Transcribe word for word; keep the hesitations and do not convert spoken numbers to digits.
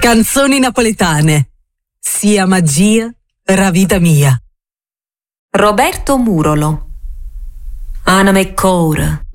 Canzoni napoletane. Sia magia, ra vita mia. Roberto Murolo. Anima e cora,